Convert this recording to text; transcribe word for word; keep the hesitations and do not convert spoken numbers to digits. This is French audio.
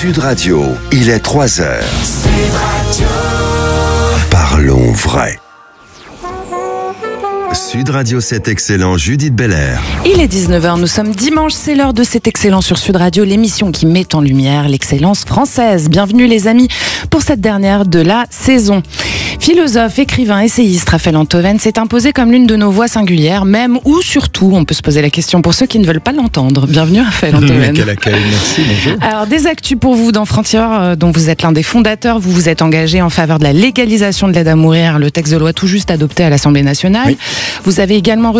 Sud Radio, il est trois heures. Sud Radio. Parlons vrai. Sud Radio, c'est excellent. Judith Belair. Il est dix-neuf heures, nous sommes dimanche, c'est l'heure de C'est excellent sur Sud Radio, l'émission qui met en lumière l'excellence française. Bienvenue les amis pour cette dernière de la saison. Philosophe, écrivain, essayiste, Raphaël Enthoven s'est imposé comme l'une de nos voix singulières, même ou surtout, on peut se poser la question pour ceux qui ne veulent pas l'entendre. Bienvenue Raphaël Enthoven. Quel accueil, merci, bonjour. Alors des actus pour vous dans Frontières, euh, dont vous êtes l'un des fondateurs, vous vous êtes engagé en faveur de la légalisation de l'aide à mourir, le texte de loi tout juste adopté à l'Assemblée nationale. Oui. Vous avez également